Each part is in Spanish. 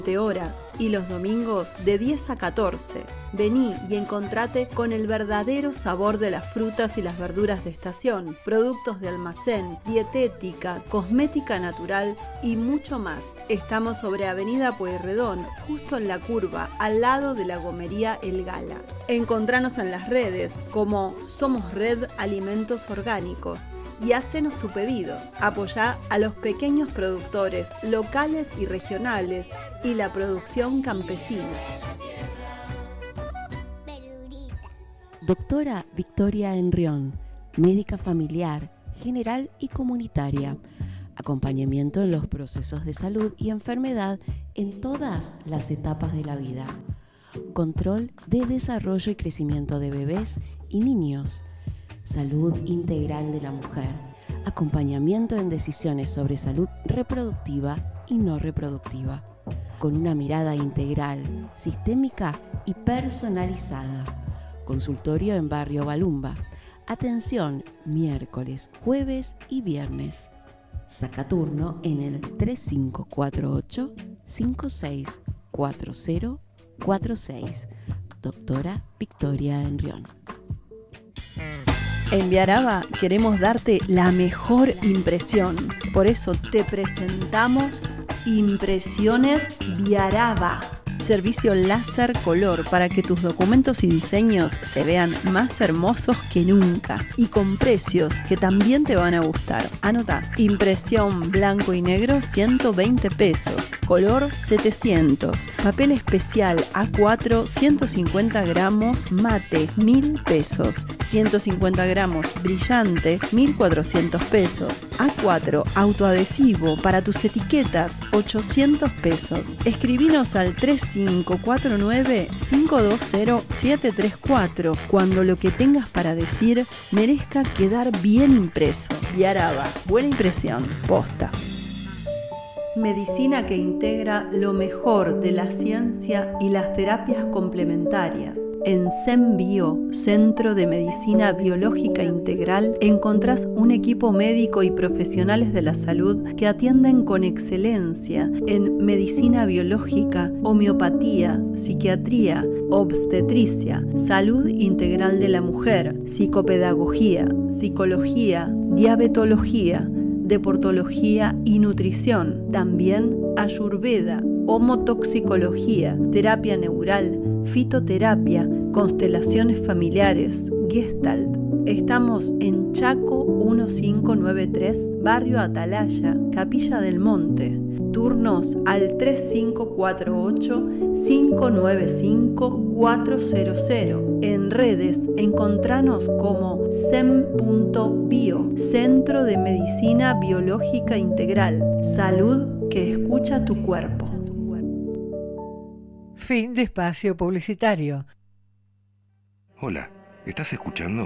horas y los domingos de 10 a 14. Vení y encontrate con el verdadero sabor de las frutas y las verduras de estación, productos de almacén, dietética, cosmética natural y mucho más. Estamos sobre Avenida Pueyrredón, justo en la curva, al lado de la gomería El Gala. Encontranos en las redes como Somos Red Alimentos Orgánicos y hacenos tu pedido. Apoyá a los pequeños productores locales y regionales y la producción campesina. Doctora Victoria Enrión, médica familiar, general y comunitaria. Acompañamiento en los procesos de salud y enfermedad en todas las etapas de la vida. Control de desarrollo y crecimiento de bebés y niños. Salud integral de la mujer. Acompañamiento en decisiones sobre salud reproductiva y no reproductiva. Con una mirada integral, sistémica y personalizada. Consultorio en Barrio Balumba. Atención miércoles, jueves y viernes. Saca turno en el 3548 564046. Doctora Victoria Enrión. En Viaraba queremos darte la mejor impresión. Por eso te presentamos Impresiones Viaraba. Servicio láser color para que tus documentos y diseños se vean más hermosos que nunca y con precios que también te van a gustar. Anota, impresión blanco y negro 120 pesos, color 700, papel especial A4 150 gramos mate 1000 pesos, 150 gramos brillante 1400 pesos, A4 autoadhesivo para tus etiquetas 800 pesos. Escribinos al 3549-520-734 cuando lo que tengas para decir merezca quedar bien impreso. Viaraba, buena impresión, posta. Medicina que integra lo mejor de la ciencia y las terapias complementarias. En CEMBio, Centro de Medicina Biológica Integral, encontrás un equipo médico y profesionales de la salud que atienden con excelencia en medicina biológica, homeopatía, psiquiatría, obstetricia, salud integral de la mujer, psicopedagogía, psicología, diabetología, deportología y nutrición. También ayurveda, homotoxicología, terapia neural, fitoterapia, constelaciones familiares, Gestalt. Estamos en Chaco 1593, Barrio Atalaya, Capilla del Monte. Turnos al 3548-595-400. En redes, encontranos como sem.bio, Centro de Medicina Biológica Integral. Salud que escucha tu cuerpo. Fin de espacio publicitario. Hola, ¿estás escuchando?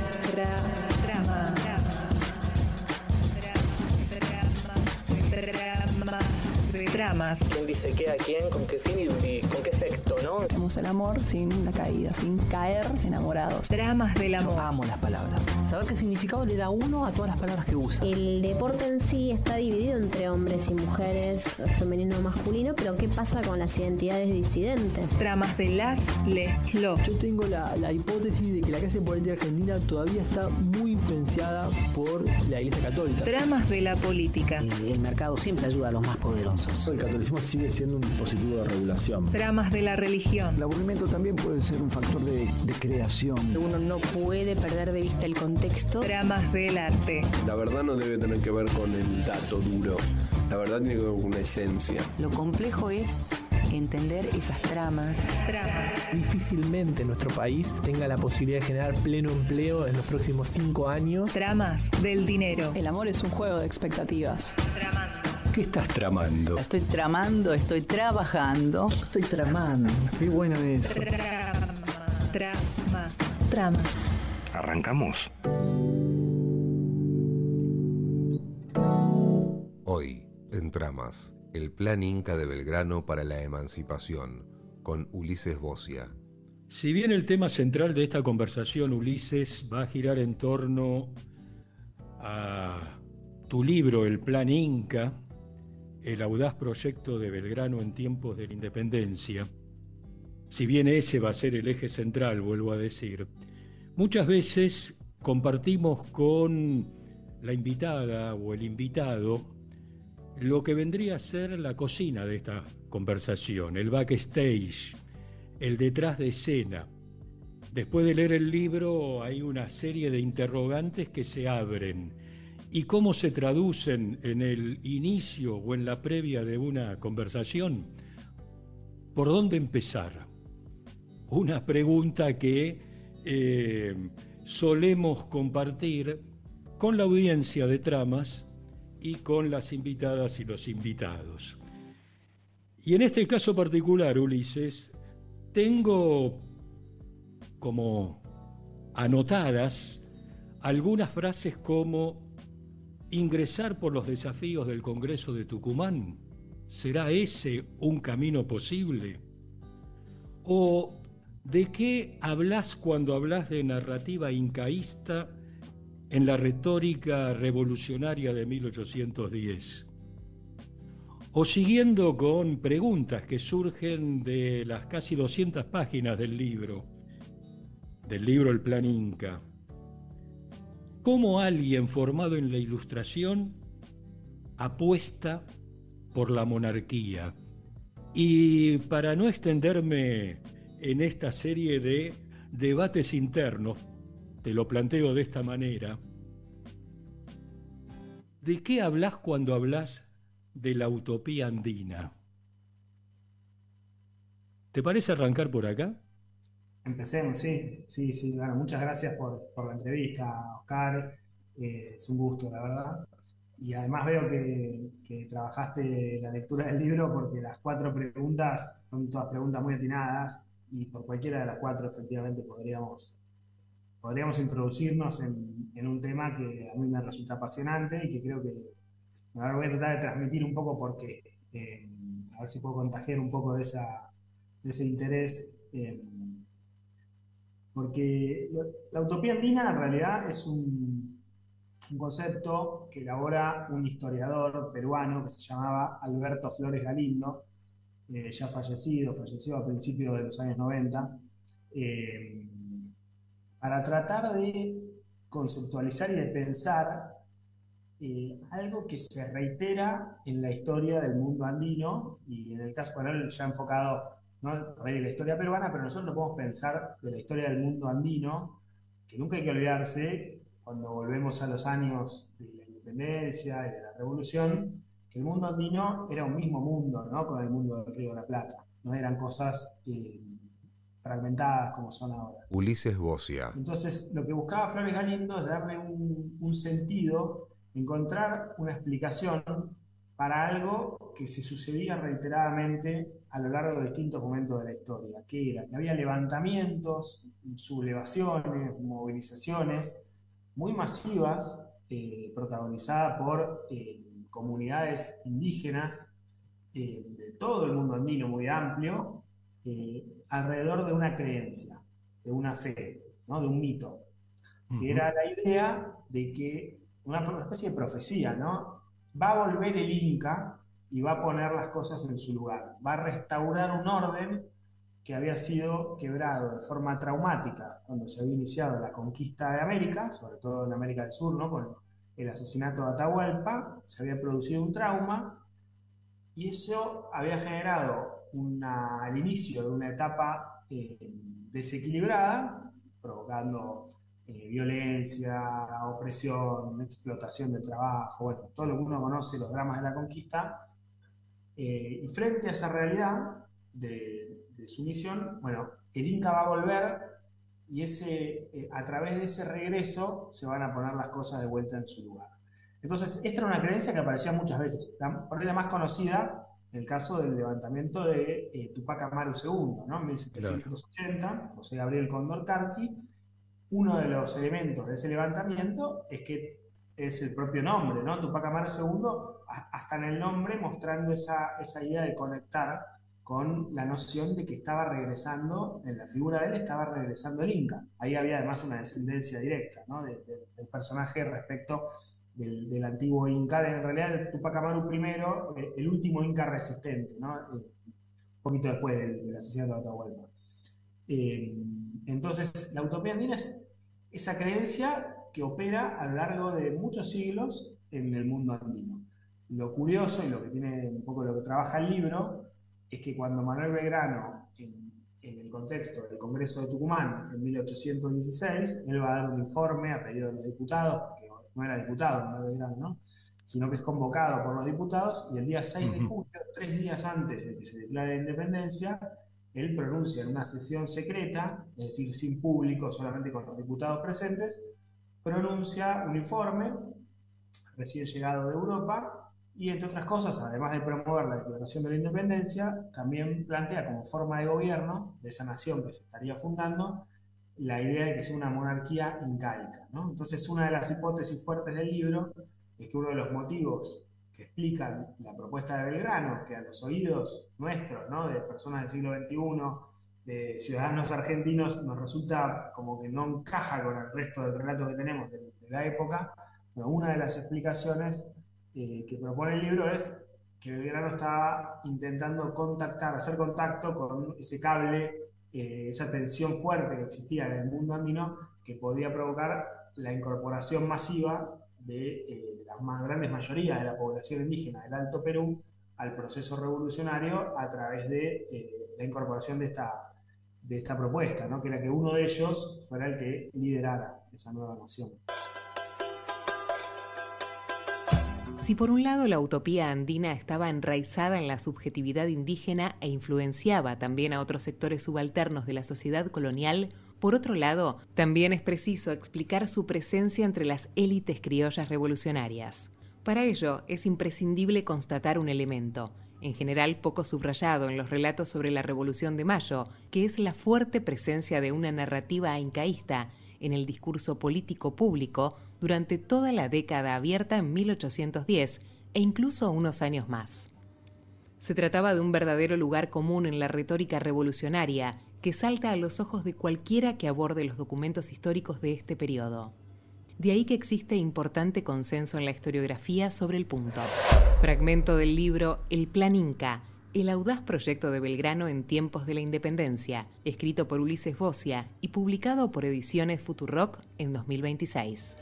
Tramas. ¿Quién dice qué a quién? ¿Con qué fin y con qué efecto, no? Tenemos el amor sin la caída, sin caer enamorados. Tramas del amor. Amo las palabras. Saber qué significado le da uno a todas las palabras que usa. El deporte en sí está dividido entre hombres y mujeres, femenino o masculino, pero ¿qué pasa con las identidades disidentes? Tramas de las, les, los. Yo tengo la hipótesis de que la clase política argentina todavía está muy influenciada por la Iglesia Católica. Tramas de la política. El mercado siempre ayuda a los más poderosos. El catolicismo sigue siendo un dispositivo de regulación. Tramas de la religión. El aburrimiento también puede ser un factor de creación. Uno no puede perder de vista el contexto. Tramas del arte. La verdad no debe tener que ver con el dato duro. La verdad tiene que ver con una esencia. Lo complejo es entender esas tramas. Difícilmente nuestro país tenga la posibilidad de generar pleno empleo en los próximos 5 años. Tramas del dinero. El amor es un juego de expectativas. Tramando. ¿Qué estás tramando? Estoy tramando, estoy trabajando. Estoy tramando. Qué bueno eso. Tramas. ¿Arrancamos? Hoy, en Tramas, el Plan Inca de Belgrano para la Emancipación, con Ulises Bocia. Si bien el tema central de esta conversación, Ulises, va a girar en torno a tu libro, El Plan Inca, el audaz proyecto de Belgrano en tiempos de la independencia, si bien ese va a ser el eje central, vuelvo a decir, muchas veces compartimos con la invitada o el invitado lo que vendría a ser la cocina de esta conversación, el backstage, el detrás de escena. Después de leer el libro hay una serie de interrogantes que se abren. ¿Y cómo se traducen en el inicio o en la previa de una conversación? ¿Por dónde empezar? Una pregunta que solemos compartir con la audiencia de Tramas y con las invitadas y los invitados. Y en este caso particular, Ulises, tengo como anotadas algunas frases como ingresar por los desafíos del Congreso de Tucumán. ¿Será ese un camino posible? ¿O de qué hablas cuando hablas de narrativa incaísta en la retórica revolucionaria de 1810? O siguiendo con preguntas que surgen de las casi 200 páginas del libro El Plan Inca. ¿Cómo alguien formado en la Ilustración apuesta por la monarquía? Y para no extenderme en esta serie de debates internos, te lo planteo de esta manera. ¿De qué hablas cuando hablas de la utopía andina? ¿Te parece arrancar por acá? Empecemos, sí. Bueno, muchas gracias por la entrevista, Oscar. Es un gusto, la verdad. Y además veo que trabajaste la lectura del libro porque las 4 preguntas son todas preguntas muy atinadas y por cualquiera de las 4 efectivamente podríamos introducirnos en un tema que a mí me resulta apasionante y que creo que ahora voy a tratar de transmitir un poco por qué. A ver si puedo contagiar un poco de ese interés. Porque la utopía andina en realidad es un concepto que elabora un historiador peruano que se llamaba Alberto Flores Galindo, ya falleció a principios de los años 90, para tratar de conceptualizar y de pensar algo que se reitera en la historia del mundo andino, y en el caso de él ya enfocado no de la historia peruana, pero nosotros lo podemos pensar de la historia del mundo andino, que nunca hay que olvidarse, cuando volvemos a los años de la independencia y de la revolución, que el mundo andino era un mismo mundo, ¿no? Con el mundo del Río de la Plata. No eran cosas fragmentadas como son ahora. Ulises Bocia. Entonces, lo que buscaba Flores Galindo es darle un sentido, encontrar una explicación para algo que se sucedía reiteradamente a lo largo de distintos momentos de la historia, que era que había levantamientos, sublevaciones, movilizaciones muy masivas, protagonizadas por comunidades indígenas de todo el mundo andino muy amplio, alrededor de una creencia, de una fe, ¿no? De un mito, que era la idea de que una especie de profecía, ¿no? Va a volver el Inca y va a poner las cosas en su lugar. Va a restaurar un orden que había sido quebrado de forma traumática cuando se había iniciado la conquista de América, sobre todo en América del Sur, ¿no? Con el asesinato de Atahualpa, se había producido un trauma y eso había generado el inicio de una etapa desequilibrada, provocando violencia, opresión, explotación del trabajo, bueno, todo lo que uno conoce, los dramas de la conquista, y frente a esa realidad de sumisión, bueno, el Inca va a volver y a través de ese regreso se van a poner las cosas de vuelta en su lugar. Entonces, esta era una creencia que aparecía muchas veces, por ahí la más conocida en el caso del levantamiento de Tupac Amaru II, ¿no? En 1780, claro. José Gabriel Condorcanqui. Uno de los elementos de ese levantamiento es que es el propio nombre, ¿no? Tupac Amaru II, hasta en el nombre mostrando esa idea de conectar con la noción de que estaba regresando, en la figura de él estaba regresando el Inca. Ahí había además una descendencia directa, ¿no? del personaje respecto del antiguo Inca, en realidad el Tupac Amaru I, el último Inca resistente, ¿no? Un poquito después del asesinato de Atahualpa. Entonces, la utopía andina es esa creencia que opera a lo largo de muchos siglos en el mundo andino. Lo curioso y lo que tiene un poco lo que trabaja el libro es que cuando Manuel Belgrano, en el contexto del Congreso de Tucumán en 1816, él va a dar un informe a pedido de los diputados, porque no era diputado Manuel Belgrano, ¿no? Sino que es convocado por los diputados, y el día 6 de julio, 3 días antes de que se declare la independencia, él pronuncia en una sesión secreta, es decir, sin público, solamente con los diputados presentes, pronuncia un informe recién llegado de Europa, y entre otras cosas, además de promover la declaración de la independencia, también plantea como forma de gobierno de esa nación que se estaría fundando la idea de que sea una monarquía incaica, ¿no? Entonces, una de las hipótesis fuertes del libro es que uno de los motivos que explican la propuesta de Belgrano, que a los oídos nuestros, ¿no? De personas del siglo XXI, de ciudadanos argentinos, nos resulta como que no encaja con el resto del relato que tenemos de la época, pero una de las explicaciones que propone el libro es que Belgrano estaba intentando hacer contacto con ese cable, esa tensión fuerte que existía en el mundo andino, que podía provocar la incorporación masiva de las más grandes mayorías de la población indígena del Alto Perú al proceso revolucionario a través de la incorporación de esta propuesta, ¿no? Que era que uno de ellos fuera el que liderara esa nueva nación. Si por un lado la utopía andina estaba enraizada en la subjetividad indígena e influenciaba también a otros sectores subalternos de la sociedad colonial, por otro lado, también es preciso explicar su presencia entre las élites criollas revolucionarias. Para ello, es imprescindible constatar un elemento, en general poco subrayado en los relatos sobre la Revolución de Mayo, que es la fuerte presencia de una narrativa incaísta en el discurso político público durante toda la década abierta en 1810 e incluso unos años más. Se trataba de un verdadero lugar común en la retórica revolucionaria que salta a los ojos de cualquiera que aborde los documentos históricos de este periodo. De ahí que existe importante consenso en la historiografía sobre el punto. Fragmento del libro El Plan Inca, el audaz proyecto de Belgrano en tiempos de la independencia, escrito por Ulises Bocia y publicado por Ediciones Futurock en 2026.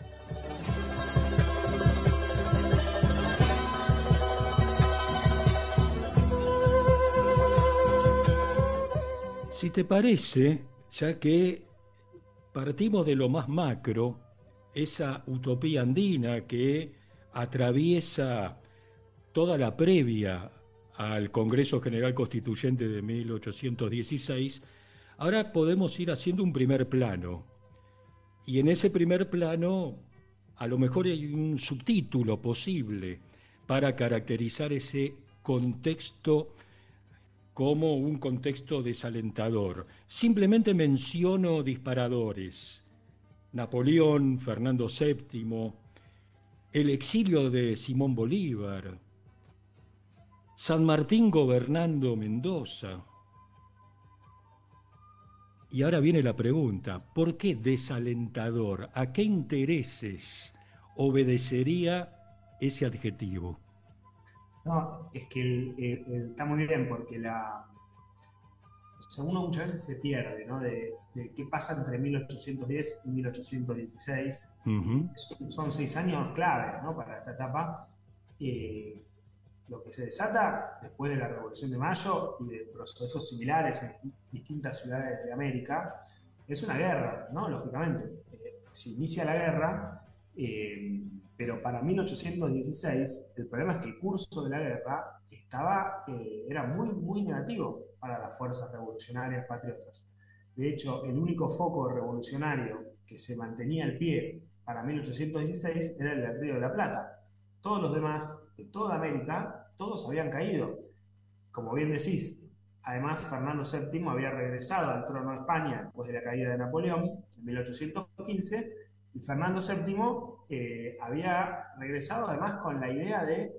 Si te parece, ya que partimos de lo más macro, esa utopía andina que atraviesa toda la previa al Congreso General Constituyente de 1816, ahora podemos ir haciendo un primer plano. Y en ese primer plano, a lo mejor hay un subtítulo posible para caracterizar ese contexto como un contexto desalentador. Simplemente menciono disparadores: Napoleón, Fernando VII, el exilio de Simón Bolívar, San Martín gobernando Mendoza. Y ahora viene la pregunta: ¿por qué desalentador? ¿A qué intereses obedecería ese adjetivo? No, es que está muy bien, porque uno muchas veces se pierde, ¿no? de qué pasa entre 1810 y 1816. Son 6 años claves, ¿no? Para esta etapa. Lo que se desata después de la Revolución de Mayo y de procesos similares en distintas ciudades de América es una guerra, ¿no? Lógicamente. Se inicia la guerra, pero para 1816 el problema es que el curso de la guerra era muy, muy negativo para las fuerzas revolucionarias patriotas. De hecho, el único foco revolucionario que se mantenía al pie para 1816 era el del Río de la Plata. Todos los demás, de toda América, todos habían caído. Como bien decís, además Fernando VII había regresado al trono de España después de la caída de Napoleón en 1815, y Fernando VII había regresado además con la idea de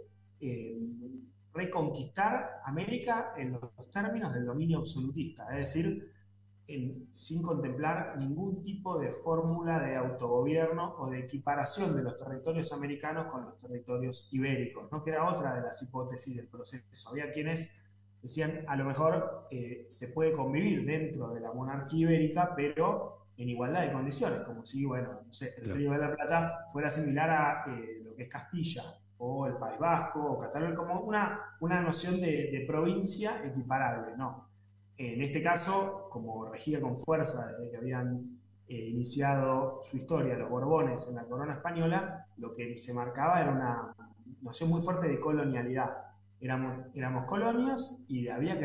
reconquistar América en los términos del dominio absolutista, es decir, sin contemplar ningún tipo de fórmula de autogobierno o de equiparación de los territorios americanos con los territorios ibéricos, ¿no? Que era otra de las hipótesis del proceso. Había quienes decían, a lo mejor se puede convivir dentro de la monarquía ibérica, pero en igualdad de condiciones, como si, bueno, no sé, el Río de la Plata fuera similar a lo que es Castilla, o el País Vasco, o Cataluña, como una noción de provincia equiparable, ¿no? En este caso, como regía con fuerza desde que habían iniciado su historia los Borbones en la corona española, lo que se marcaba era una noción muy fuerte de colonialidad. Éramos colonias y había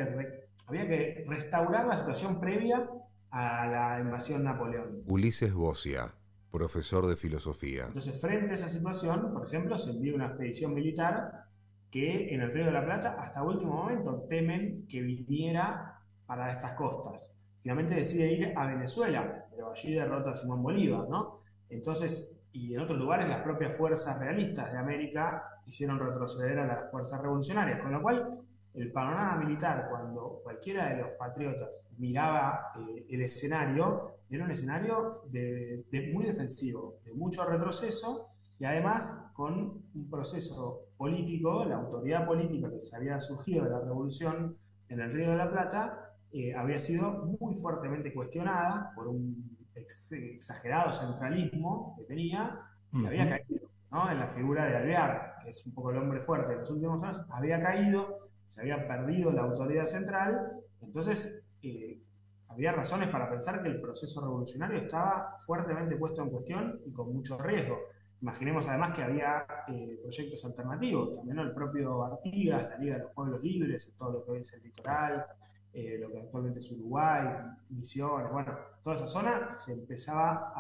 que restaurar la situación previa a la invasión napoleónica. Ulises Bocia, profesor de filosofía. Entonces, frente a esa situación, por ejemplo, se envió una expedición militar que en el Río de la Plata, hasta último momento, temen que viniera para estas costas. Finalmente decide ir a Venezuela, pero allí derrota a Simón Bolívar, ¿no? Entonces, y en otros lugares las propias fuerzas realistas de América hicieron retroceder a las fuerzas revolucionarias, con lo cual el panorama militar, cuando cualquiera de los patriotas miraba el escenario, era un escenario muy defensivo, de mucho retroceso, y además con un proceso político, la autoridad política que se había surgido de la revolución en el Río de la Plata, había sido muy fuertemente cuestionada por un exagerado centralismo que tenía, y había caído, ¿no? En la figura de Alvear, que es un poco el hombre fuerte de los últimos años, había caído, se había perdido la autoridad central. Entonces había razones para pensar que el proceso revolucionario estaba fuertemente puesto en cuestión y con mucho riesgo. Imaginemos además que había proyectos alternativos, también, ¿no? El propio Artigas, la Liga de los Pueblos Libres, todo lo que hoy es el litoral, lo que actualmente es Uruguay, Misiones, bueno, toda esa zona se empezaba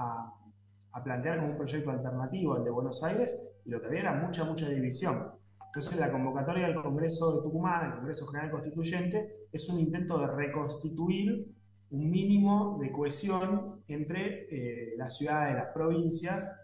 a plantear como un proyecto alternativo al de Buenos Aires, y lo que había era mucha división. Entonces la convocatoria del Congreso de Tucumán, el Congreso General Constituyente, es un intento de reconstituir un mínimo de cohesión entre las ciudades de las provincias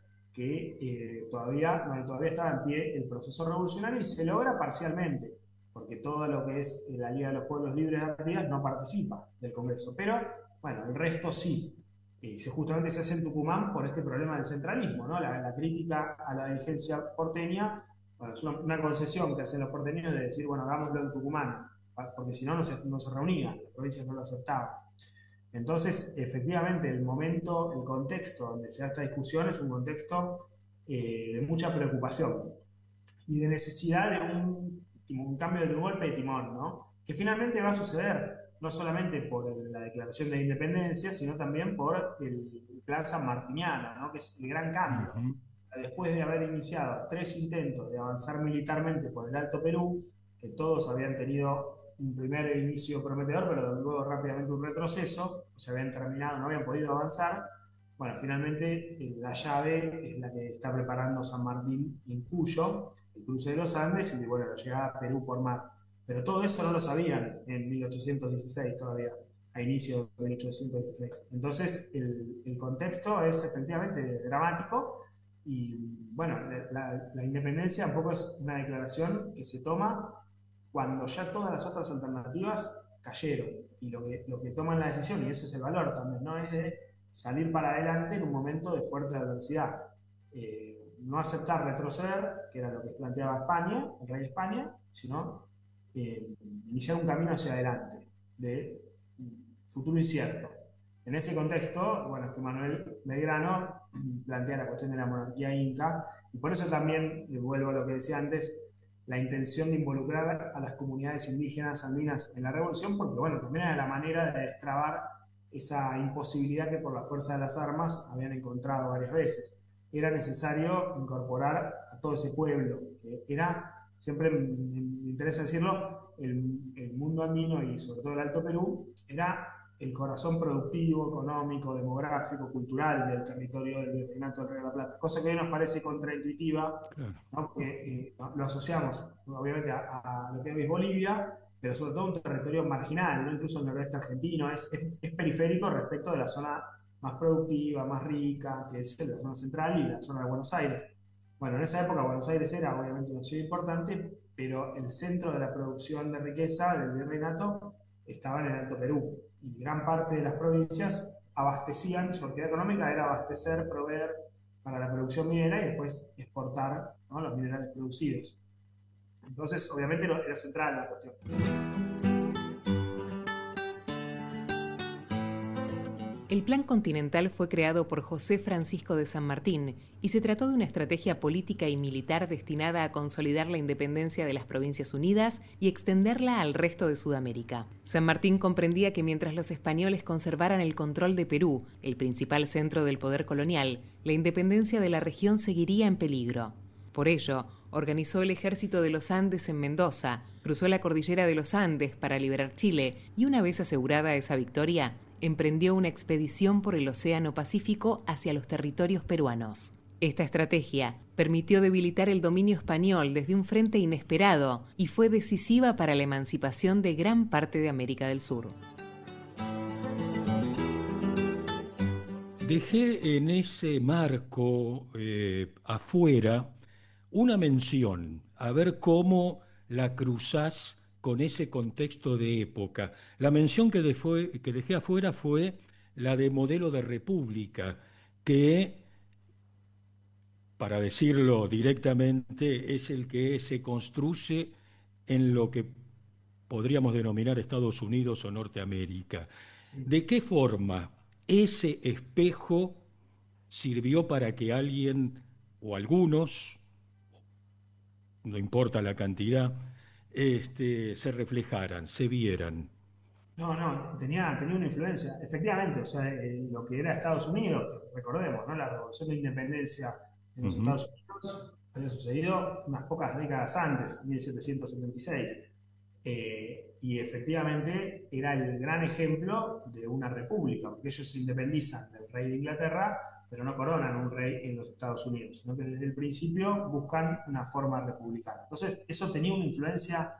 que todavía estaba en pie el proceso revolucionario, y se logra parcialmente, porque todo lo que es la Liga de los Pueblos Libres de Artigas no participa del Congreso, pero bueno, el resto sí. Justamente se hace en Tucumán por este problema del centralismo, ¿no? La crítica a la dirigencia porteña, bueno, es una concesión que hacen los porteños de decir, bueno, hagámoslo en Tucumán, porque si no, no se reunían, las provincias no lo aceptaban. Entonces, efectivamente, el contexto donde se da esta discusión es un contexto de mucha preocupación y de necesidad de un cambio de golpe de timón, ¿no? Que finalmente va a suceder no solamente por la declaración de independencia, sino también por el plan sanmartiniano, ¿no? Que es el gran cambio. Después de haber iniciado 3 intentos de avanzar militarmente por el Alto Perú, que todos habían tenido un primer inicio prometedor, pero luego rápidamente un retroceso, o se habían terminado, no habían podido avanzar. Bueno, finalmente la llave es la que está preparando San Martín en Cuyo, el cruce de los Andes, y bueno, la llegada a Perú por mar. Pero todo eso no lo sabían en 1816 todavía, a inicios de 1816. Entonces el contexto es efectivamente dramático, y bueno, la independencia tampoco es una declaración que se toma cuando ya todas las otras alternativas cayeron, y lo que toman la decisión, y eso es el valor también, ¿no? Es de salir para adelante en un momento de fuerte adversidad. No aceptar retroceder, que era lo que planteaba España, el rey de España, sino iniciar un camino hacia adelante, de futuro incierto. En ese contexto, bueno, es que Manuel Belgrano plantea la cuestión de la monarquía inca, y por eso también, vuelvo a lo que decía antes, la intención de involucrar a las comunidades indígenas andinas en la revolución, porque bueno, también era la manera de destrabar esa imposibilidad que por la fuerza de las armas habían encontrado varias veces. Era necesario incorporar a todo ese pueblo, que era, siempre me interesa decirlo, el mundo andino y sobre todo el Alto Perú, era el corazón productivo, económico, demográfico, cultural del territorio del Virreinato del Río de la Plata, cosa que hoy nos parece contraintuitiva, ¿no? Porque lo asociamos obviamente a lo que hoy es Bolivia, pero sobre todo un territorio marginal, ¿no? Incluso el noroeste argentino es periférico respecto de la zona más productiva, más rica, que es la zona central y la zona de Buenos Aires. Bueno, en esa época Buenos Aires era obviamente una ciudad importante, pero el centro de la producción de riqueza del virreinato estaban en el Alto Perú. Y gran parte de las provincias abastecían, su actividad económica era abastecer, proveer para la producción minera y después exportar, ¿no?, los minerales producidos. Entonces, obviamente, era central la cuestión. El Plan Continental fue creado por José Francisco de San Martín y se trató de una estrategia política y militar destinada a consolidar la independencia de las Provincias Unidas y extenderla al resto de Sudamérica. San Martín comprendía que mientras los españoles conservaran el control de Perú, el principal centro del poder colonial, la independencia de la región seguiría en peligro. Por ello, organizó el Ejército de los Andes en Mendoza, cruzó la cordillera de los Andes para liberar Chile y, una vez asegurada esa victoria, emprendió una expedición por el Océano Pacífico hacia los territorios peruanos. Esta estrategia permitió debilitar el dominio español desde un frente inesperado y fue decisiva para la emancipación de gran parte de América del Sur. Dejé en ese marco afuera una mención, a ver cómo la cruzás con ese contexto de época. La mención que dejé afuera fue la de modelo de república, que, para decirlo directamente, es el que se construye en lo que podríamos denominar Estados Unidos o Norteamérica. Sí. ¿De qué forma ese espejo sirvió para que alguien o algunos, no importa la cantidad, se reflejaran, se vieran? No, tenía una influencia, efectivamente, o sea, lo que era Estados Unidos, que recordemos, ¿no?, la revolución de independencia en los Estados Unidos había sucedido unas pocas décadas antes, 1776, y efectivamente era el gran ejemplo de una república, porque ellos se independizan del rey de Inglaterra, pero no coronan un rey en los Estados Unidos, sino que desde el principio buscan una forma republicana. Entonces, eso tenía una influencia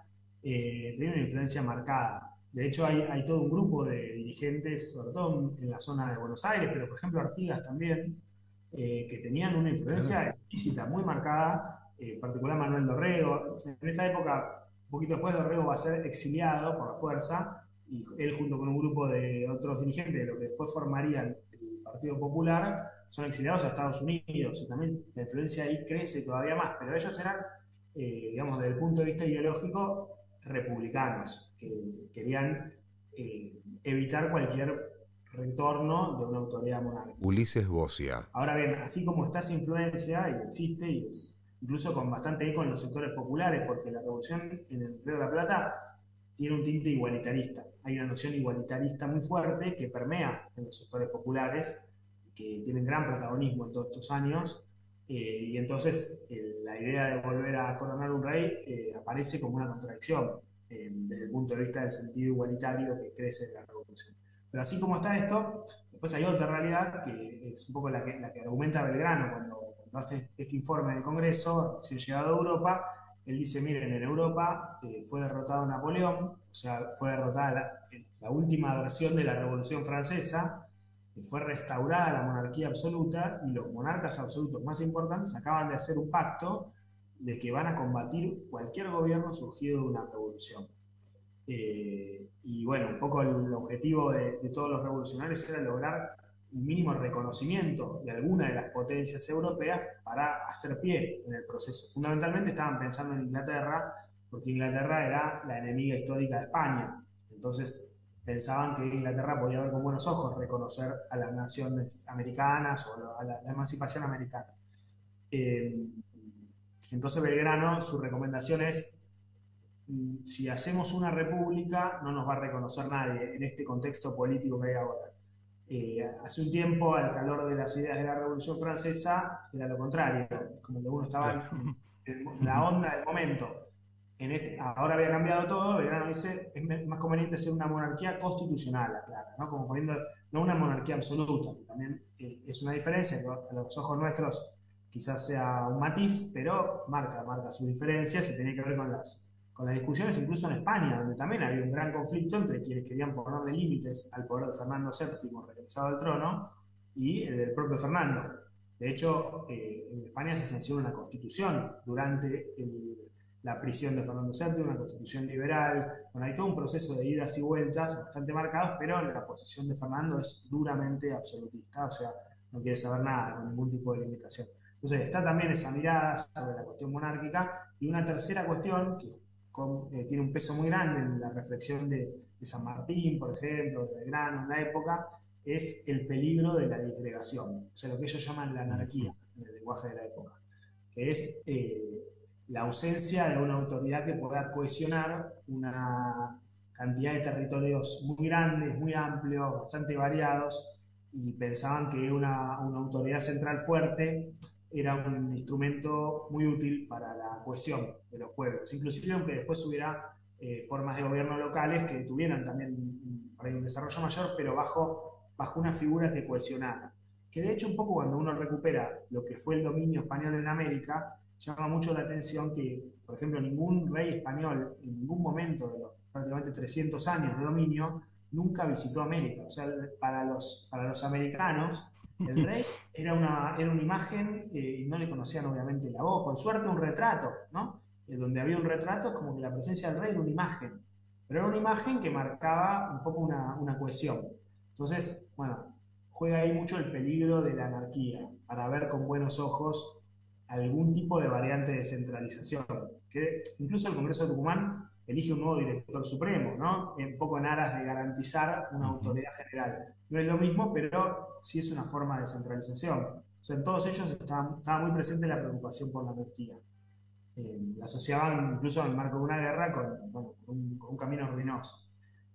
marcada. De hecho, hay todo un grupo de dirigentes, sobre todo en la zona de Buenos Aires, pero por ejemplo Artigas también, que tenían una influencia explícita, muy marcada, en particular Manuel Dorrego. En esta época, un poquito después, Dorrego va a ser exiliado por la fuerza, y él, junto con un grupo de otros dirigentes de lo que después formarían el Partido Popular, son exiliados a Estados Unidos, y también la influencia ahí crece todavía más, pero ellos eran, digamos, desde el punto de vista ideológico, republicanos, que querían evitar cualquier retorno de una autoridad monárquica. Ulises Bocia. Ahora bien, así como está esa influencia, y existe, y es incluso con bastante eco en los sectores populares, porque la revolución en el Río de la Plata tiene un tinte igualitarista. Hay una noción igualitarista muy fuerte que permea en los sectores populares, que tienen gran protagonismo en todos estos años, y entonces la idea de volver a coronar un rey aparece como una contradicción desde el punto de vista del sentido igualitario que crece en la revolución. Pero así como está esto, después hay otra realidad que es un poco la que argumenta Belgrano cuando hace este informe en el Congreso, recién llegado a Europa. Él dice, miren, en Europa fue derrotado Napoleón, o sea, fue derrotada la última versión de la Revolución Francesa, fue restaurada la monarquía absoluta, y los monarcas absolutos más importantes acaban de hacer un pacto de que van a combatir cualquier gobierno surgido de una revolución. Y bueno, un poco el objetivo de todos los revolucionarios era lograr un mínimo reconocimiento de alguna de las potencias europeas para hacer pie en el proceso. Fundamentalmente estaban pensando en Inglaterra, porque Inglaterra era la enemiga histórica de España. Entonces pensaban que Inglaterra podía ver con buenos ojos reconocer a las naciones americanas o a la emancipación americana. Entonces Belgrano, su recomendación es, si hacemos una república no nos va a reconocer nadie en este contexto político que hay ahora. Hace un tiempo, al calor de las ideas de la Revolución Francesa, era lo contrario, como que uno estaba en la onda del momento. Ahora había cambiado todo. Belgrano dice, es más conveniente ser una monarquía constitucional, aclara, ¿no? Como poniendo, no una monarquía absoluta, que también es una diferencia, que a los ojos nuestros quizás sea un matiz, pero marca sus diferencias, y tiene que ver con las discusiones incluso en España, donde también había un gran conflicto entre quienes querían ponerle límites al poder de Fernando VII, regresado al trono, y el del propio Fernando. De hecho, en España se sancionó una constitución durante la prisión de Fernando VII, una constitución liberal. Bueno, hay todo un proceso de idas y vueltas bastante marcados, pero la posición de Fernando es duramente absolutista, o sea, no quiere saber nada, con ningún tipo de limitación. Entonces está también esa mirada sobre la cuestión monárquica, y una tercera cuestión que tiene un peso muy grande en la reflexión de San Martín, por ejemplo, de Belgrano en la época, es el peligro de la disgregación, o sea, lo que ellos llaman la anarquía en el lenguaje de la época, que es la ausencia de una autoridad que pueda cohesionar una cantidad de territorios muy grandes, muy amplios, bastante variados, y pensaban que una autoridad central fuerte era un instrumento muy útil para la cohesión de los pueblos, inclusive aunque después hubiera formas de gobierno locales que tuvieran también un desarrollo mayor, pero bajo una figura que cohesionara. Que de hecho un poco cuando uno recupera lo que fue el dominio español en América, llama mucho la atención que, por ejemplo, ningún rey español en ningún momento de los prácticamente 300 años de dominio nunca visitó América. O sea, para los americanos, el rey era una imagen, y no le conocían obviamente la voz, con suerte un retrato, ¿no? Donde había un retrato es como que la presencia del rey era una imagen, pero era una imagen que marcaba un poco una cohesión. Entonces, bueno, juega ahí mucho el peligro de la anarquía, para ver con buenos ojos algún tipo de variante de centralización, que incluso el Congreso de Tucumán elige un nuevo director supremo, ¿no? Un poco en aras de garantizar una autoridad general. No es lo mismo, pero sí es una forma de centralización. O sea, en todos ellos estaba muy presente la preocupación por la anarquía. La asociaban incluso en el marco de una guerra con un camino ruinoso.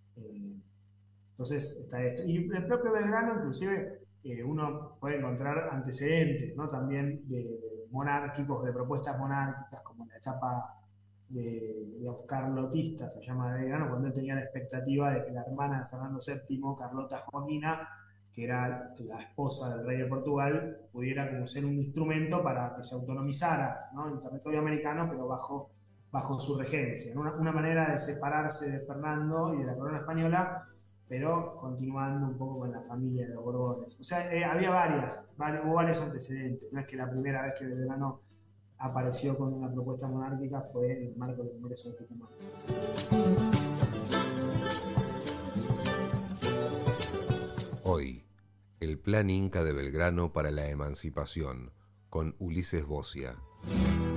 Entonces está esto. Y el propio Belgrano, inclusive, uno puede encontrar antecedentes, ¿no? También de monárquicos, de propuestas monárquicas, como en la etapa de carlotista, se llama Belgrano, cuando él tenía la expectativa de que la hermana de Fernando VII, Carlota Joaquina, que era la esposa del rey de Portugal, pudiera como ser un instrumento para que se autonomizara, ¿no? El territorio americano, pero bajo su regencia, ¿no? Una manera de separarse de Fernando y de la corona española, pero continuando un poco con la familia de los Borbones. O sea, hubo varios antecedentes. No es que la primera vez que Belgrano apareció con una propuesta monárquica fue en el marco del Congreso de Tucumán. Hoy, el Plan Inca de Belgrano para la Emancipación, con Ulises Bocia.